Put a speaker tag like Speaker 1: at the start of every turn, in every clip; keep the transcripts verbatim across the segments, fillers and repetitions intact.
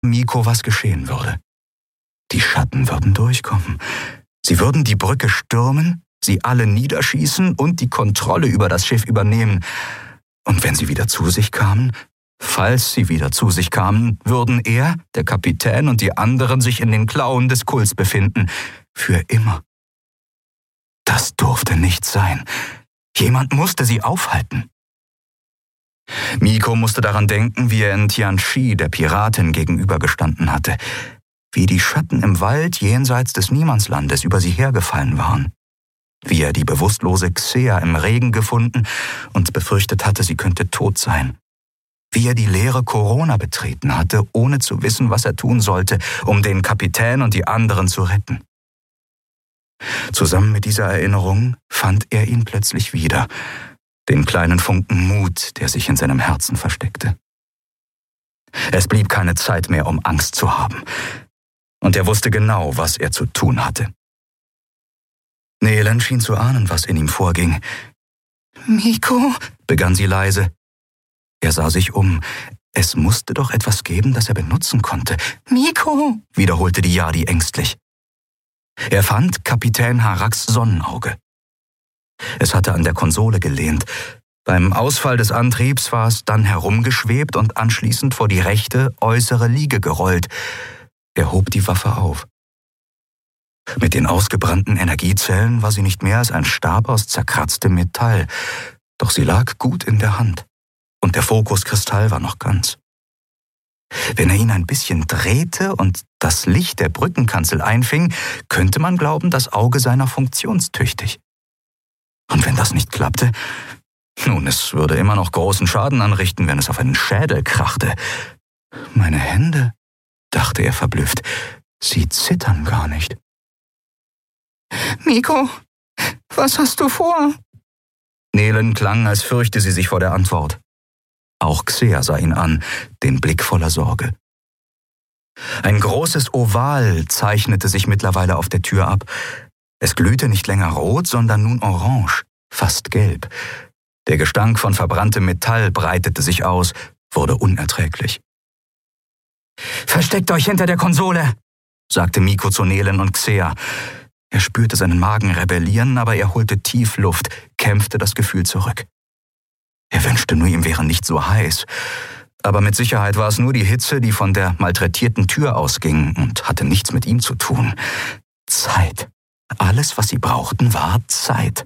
Speaker 1: Mikko, was geschehen würde. Die Schatten würden durchkommen. Sie würden die Brücke stürmen, sie alle niederschießen und die Kontrolle über das Schiff übernehmen. Und wenn sie wieder zu sich kamen, falls sie wieder zu sich kamen, würden er, der Kapitän und die anderen sich in den Klauen des Kults befinden. Für immer. Das durfte nicht sein. Jemand musste sie aufhalten. Mikko musste daran denken, wie er in Tianchi der Piratin gegenübergestanden hatte, wie die Schatten im Wald jenseits des Niemandslandes über sie hergefallen waren, wie er die bewusstlose Xea im Regen gefunden und befürchtet hatte, sie könnte tot sein, wie er die leere Corona betreten hatte, ohne zu wissen, was er tun sollte, um den Kapitän und die anderen zu retten. Zusammen mit dieser Erinnerung fand er ihn plötzlich wieder, den kleinen Funken Mut, der sich in seinem Herzen versteckte. Es blieb keine Zeit mehr, um Angst zu haben, und er wusste genau, was er zu tun hatte. Nelen schien zu ahnen, was in ihm vorging. »Mikko«, begann sie leise. Er sah sich um. Es musste doch etwas geben, das er benutzen konnte. »Mikko«, wiederholte die Jadi ängstlich. Er fand Kapitän Haraks Sonnenauge. Es hatte an der Konsole gelehnt. Beim Ausfall des Antriebs war es dann herumgeschwebt und anschließend vor die rechte, äußere Liege gerollt. Er hob die Waffe auf. Mit den ausgebrannten Energiezellen war sie nicht mehr als ein Stab aus zerkratztem Metall, doch sie lag gut in der Hand, und der Fokuskristall war noch ganz. Wenn er ihn ein bisschen drehte und das Licht der Brückenkanzel einfing, könnte man glauben, das Auge sei noch funktionstüchtig. Und wenn das nicht klappte, nun, es würde immer noch großen Schaden anrichten, wenn es auf einen Schädel krachte. Meine Hände, dachte er verblüfft, sie zittern gar nicht. »Mikko, was hast du vor?« Nelen klang, als fürchte sie sich vor der Antwort. Auch Xea sah ihn an, den Blick voller Sorge. Ein großes Oval zeichnete sich mittlerweile auf der Tür ab. Es glühte nicht länger rot, sondern nun orange, fast gelb. Der Gestank von verbranntem Metall breitete sich aus, wurde unerträglich. »Versteckt euch hinter der Konsole«, sagte Mikko zu Nelen und Xea. Er spürte seinen Magen rebellieren, aber er holte tief Luft, kämpfte das Gefühl zurück. Er wünschte nur, ihm wäre nicht so heiß. Aber mit Sicherheit war es nur die Hitze, die von der malträtierten Tür ausging und hatte nichts mit ihm zu tun. Zeit. Alles, was sie brauchten, war Zeit.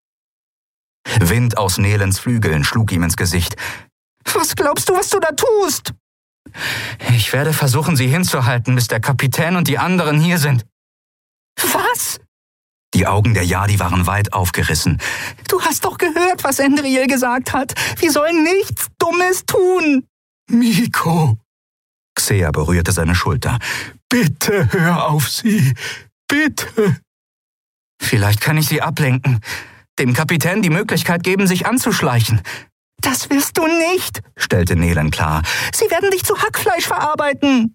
Speaker 1: Wind aus Nelens Flügeln schlug ihm ins Gesicht. »Was glaubst du, was du da tust?« »Ich werde versuchen, sie hinzuhalten, bis der Kapitän und die anderen hier sind.« »Was?« Die Augen der Jadi waren weit aufgerissen. »Du hast doch gehört, was Endriel gesagt hat. Wir sollen nichts Dummes tun.« »Mikko!« Xea berührte seine Schulter. »Bitte hör auf sie. Bitte!« »Vielleicht kann ich sie ablenken. Dem Kapitän die Möglichkeit geben, sich anzuschleichen.« »Das wirst du nicht«, stellte Nelen klar. »Sie werden dich zu Hackfleisch verarbeiten.«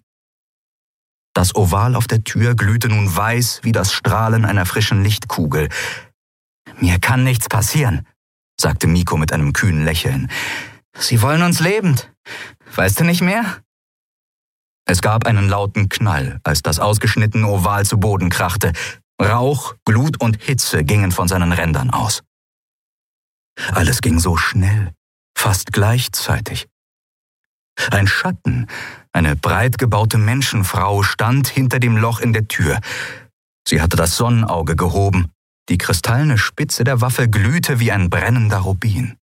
Speaker 1: Das Oval auf der Tür glühte nun weiß wie das Strahlen einer frischen Lichtkugel. »Mir kann nichts passieren«, sagte Mikko mit einem kühnen Lächeln. »Sie wollen uns lebend. Weißt du nicht mehr?« Es gab einen lauten Knall, als das ausgeschnittene Oval zu Boden krachte. Rauch, Glut und Hitze gingen von seinen Rändern aus. Alles ging so schnell, fast gleichzeitig. Ein Schatten, eine breit gebaute Menschenfrau, stand hinter dem Loch in der Tür. Sie hatte das Sonnenauge gehoben. Die kristallene Spitze der Waffe glühte wie ein brennender Rubin.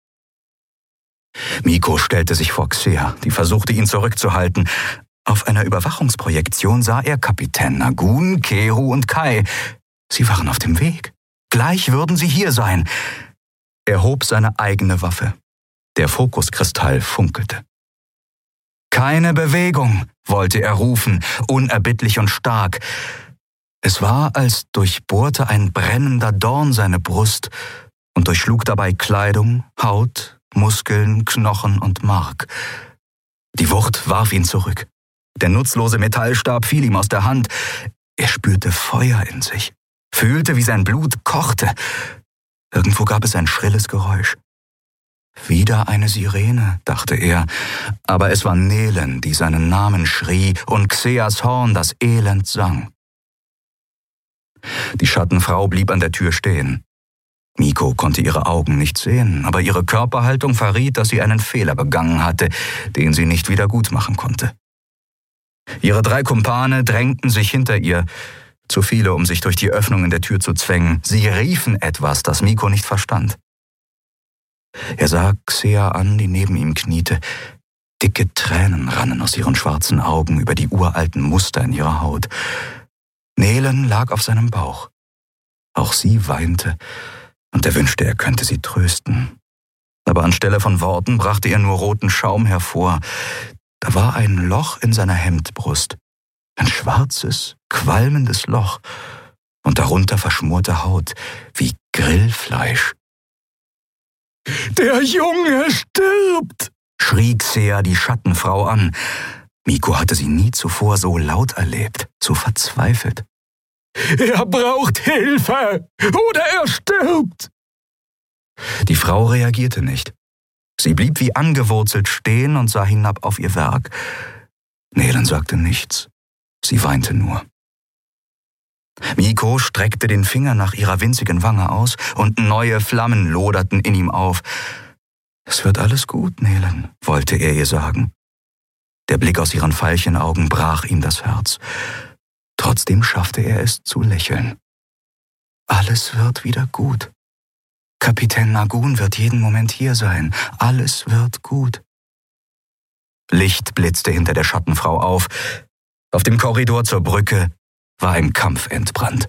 Speaker 1: Mikko stellte sich vor Xea, die versuchte, ihn zurückzuhalten. Auf einer Überwachungsprojektion sah er Kapitän Nagun, Keru und Kai. Sie waren auf dem Weg. Gleich würden sie hier sein. Er hob seine eigene Waffe. Der Fokuskristall funkelte. »Keine Bewegung«, wollte er rufen, unerbittlich und stark. Es war, als durchbohrte ein brennender Dorn seine Brust und durchschlug dabei Kleidung, Haut, Muskeln, Knochen und Mark. Die Wucht warf ihn zurück. Der nutzlose Metallstab fiel ihm aus der Hand. Er spürte Feuer in sich, fühlte, wie sein Blut kochte. Irgendwo gab es ein schrilles Geräusch. Wieder eine Sirene, dachte er, aber es war Nelen, die seinen Namen schrie und Xeas Horn das Elend sang. Die Schattenfrau blieb an der Tür stehen. Miko konnte ihre Augen nicht sehen, aber ihre Körperhaltung verriet, dass sie einen Fehler begangen hatte, den sie nicht wieder gutmachen konnte. Ihre drei Kumpane drängten sich hinter ihr, zu viele, um sich durch die Öffnung in der Tür zu zwängen. Sie riefen etwas, das Miko nicht verstand. Er sah Xea an, die neben ihm kniete. Dicke Tränen rannen aus ihren schwarzen Augen über die uralten Muster in ihrer Haut. Nelen lag auf seinem Bauch. Auch sie weinte, und er wünschte, er könnte sie trösten. Aber anstelle von Worten brachte er nur roten Schaum hervor. Da war ein Loch in seiner Hemdbrust. Ein schwarzes, qualmendes Loch. Und darunter verschmorte Haut, wie Grillfleisch. »Der Junge stirbt«, schrie Xea die Schattenfrau an. Miko hatte sie nie zuvor so laut erlebt, so verzweifelt. »Er braucht Hilfe, oder er stirbt!« Die Frau reagierte nicht. Sie blieb wie angewurzelt stehen und sah hinab auf ihr Werk. Nelen sagte nichts. Sie weinte nur. Miko streckte den Finger nach ihrer winzigen Wange aus und neue Flammen loderten in ihm auf. »Es wird alles gut, Nelen«, wollte er ihr sagen. Der Blick aus ihren Veilchenaugen brach ihm das Herz. Trotzdem schaffte er es zu lächeln. »Alles wird wieder gut. Kapitän Nagun wird jeden Moment hier sein. Alles wird gut.« Licht blitzte hinter der Schattenfrau auf. Auf dem Korridor zur Brücke war ein Kampf entbrannt.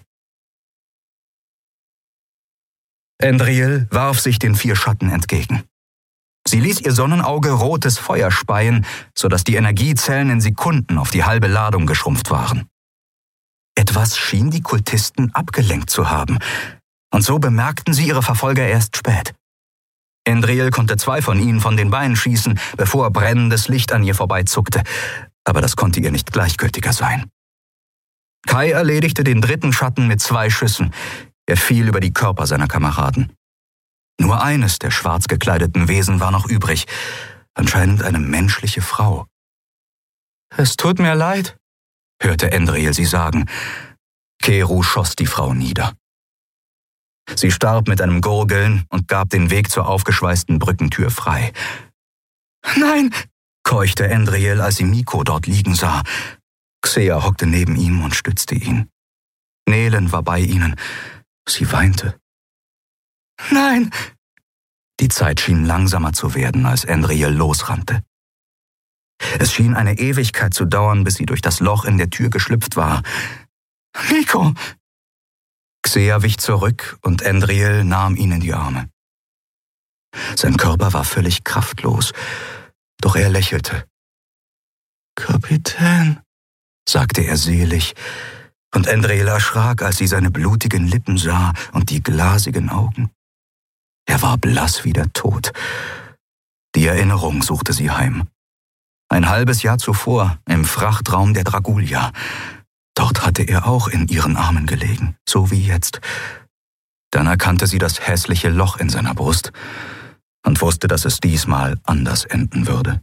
Speaker 1: Endriel warf sich den vier Schatten entgegen. Sie ließ ihr Sonnenauge rotes Feuer speien, sodass die Energiezellen in Sekunden auf die halbe Ladung geschrumpft waren. Etwas schien die Kultisten abgelenkt zu haben, und so bemerkten sie ihre Verfolger erst spät. Endriel konnte zwei von ihnen von den Beinen schießen, bevor brennendes Licht an ihr vorbeizuckte, aber das konnte ihr nicht gleichgültiger sein. Kai erledigte den dritten Schatten mit zwei Schüssen. Er fiel über die Körper seiner Kameraden. Nur eines der schwarz gekleideten Wesen war noch übrig, anscheinend eine menschliche Frau. »Es tut mir leid«, hörte Endriel sie sagen. Keru schoss die Frau nieder. Sie starb mit einem Gurgeln und gab den Weg zur aufgeschweißten Brückentür frei. »Nein«, keuchte Endriel, als sie Miko dort liegen sah. Xea hockte neben ihm und stützte ihn. Nelen war bei ihnen. Sie weinte. »Nein!« Die Zeit schien langsamer zu werden, als Endriel losrannte. Es schien eine Ewigkeit zu dauern, bis sie durch das Loch in der Tür geschlüpft war. »Miko!« Xea wich zurück und Endriel nahm ihn in die Arme. Sein Körper war völlig kraftlos, doch er lächelte. »Kapitän«, sagte er selig, und Endriel erschrak, als sie seine blutigen Lippen sah und die glasigen Augen. Er war blass wie der Tod. Die Erinnerung suchte sie heim. Ein halbes Jahr zuvor, im Frachtraum der Dragulia. Dort hatte er auch in ihren Armen gelegen, so wie jetzt. Dann erkannte sie das hässliche Loch in seiner Brust und wusste, dass es diesmal anders enden würde.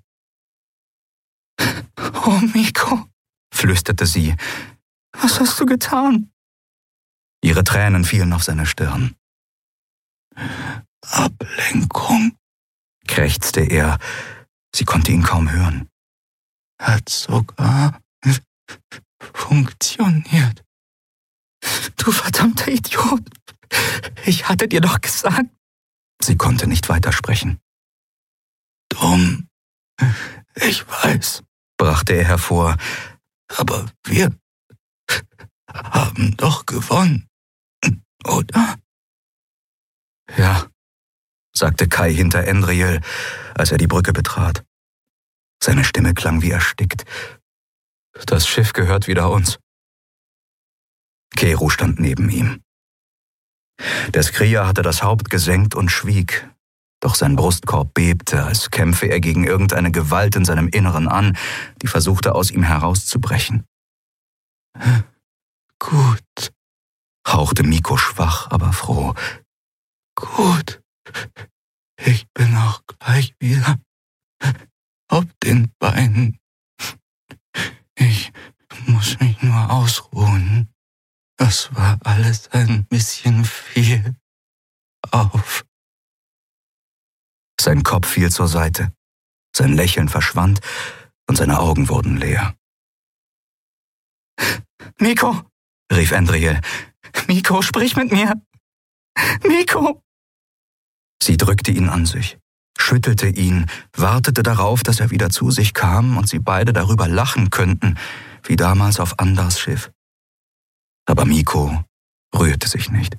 Speaker 1: »Oh, Miko«, flüsterte sie, »was hast du getan?« Ihre Tränen fielen auf seine Stirn. »Ablenkung«, krächzte er. Sie konnte ihn kaum hören. »Hat sogar funktioniert.« »Du verdammter Idiot! Ich hatte dir doch gesagt...« Sie konnte nicht weitersprechen. »Dumm, ich weiß«, brachte er hervor, »aber wir haben doch gewonnen, oder?« »Ja«, sagte Kai hinter Endriel, als er die Brücke betrat. Seine Stimme klang wie erstickt. »Das Schiff gehört wieder uns.« Keru stand neben ihm. Der Skrier hatte das Haupt gesenkt und schwieg, doch sein Brustkorb bebte, als kämpfe er gegen irgendeine Gewalt in seinem Inneren an, die versuchte, aus ihm herauszubrechen. »Gut«, hauchte Miko schwach, aber froh. »Gut, Ich bin auch gleich wieder auf den Beinen. Ich muss mich nur ausruhen. Das war alles ein bisschen viel auf. Sein Kopf fiel zur Seite, sein Lächeln verschwand und seine Augen wurden leer. »Miko«, rief Andriel. »Miko, sprich mit mir! Miko!« Sie drückte ihn an sich, schüttelte ihn, wartete darauf, dass er wieder zu sich kam und sie beide darüber lachen könnten, wie damals auf Andars Schiff. Aber Miko rührte sich nicht.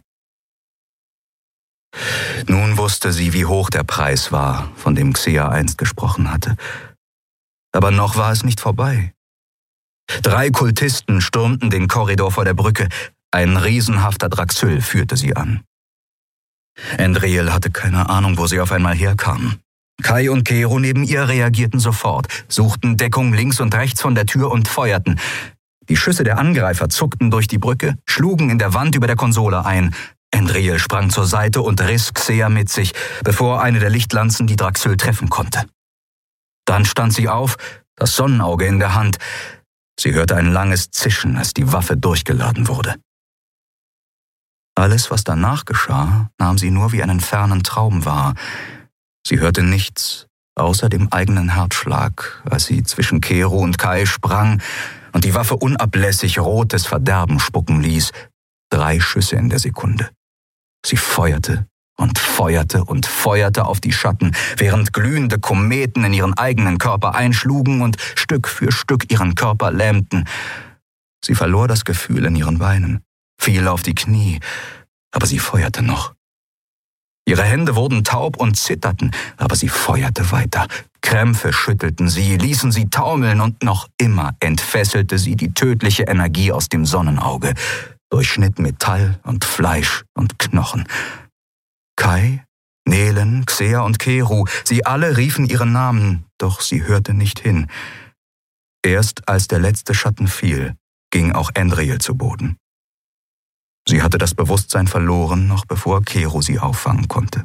Speaker 1: Nun wusste sie, wie hoch der Preis war, von dem Xea einst gesprochen hatte. Aber noch war es nicht vorbei. Drei Kultisten stürmten den Korridor vor der Brücke. Ein riesenhafter Draxyl führte sie an. Andriel hatte keine Ahnung, wo sie auf einmal herkamen. Kai und Kero neben ihr reagierten sofort, suchten Deckung links und rechts von der Tür und feuerten. Die Schüsse der Angreifer zuckten durch die Brücke, schlugen in der Wand über der Konsole ein. Andriel sprang zur Seite und riss Xea mit sich, bevor eine der Lichtlanzen die Draxyl treffen konnte. Dann stand sie auf, das Sonnenauge in der Hand. Sie hörte ein langes Zischen, als die Waffe durchgeladen wurde. Alles, was danach geschah, nahm sie nur wie einen fernen Traum wahr. Sie hörte nichts außer dem eigenen Herzschlag, als sie zwischen Kero und Kai sprang und die Waffe unablässig rotes Verderben spucken ließ. Drei Schüsse in der Sekunde. Sie feuerte und feuerte und feuerte auf die Schatten, während glühende Kometen in ihren eigenen Körper einschlugen und Stück für Stück ihren Körper lähmten. Sie verlor das Gefühl in ihren Beinen, fiel auf die Knie, aber sie feuerte noch. Ihre Hände wurden taub und zitterten, aber sie feuerte weiter. Krämpfe schüttelten sie, ließen sie taumeln und noch immer entfesselte sie die tödliche Energie aus dem Sonnenauge, durchschnitt Metall und Fleisch und Knochen. Kai, Nelen, Xea und Kero, sie alle riefen ihren Namen, doch sie hörte nicht hin. Erst als der letzte Schatten fiel, ging auch Andriel zu Boden. Sie hatte das Bewusstsein verloren, noch bevor Kero sie auffangen konnte.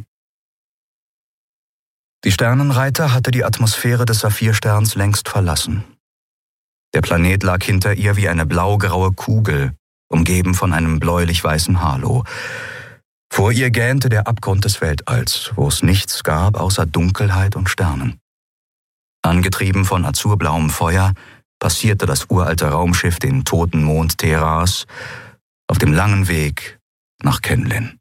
Speaker 1: Die Sternenreiter hatte die Atmosphäre des Saphirsterns längst verlassen. Der Planet lag hinter ihr wie eine blaugraue Kugel, umgeben von einem bläulich-weißen Halo. Vor ihr gähnte der Abgrund des Weltalls, wo es nichts gab außer Dunkelheit und Sternen. Angetrieben von azurblauem Feuer passierte das uralte Raumschiff den toten Mond Teras auf dem langen Weg nach Kenlin.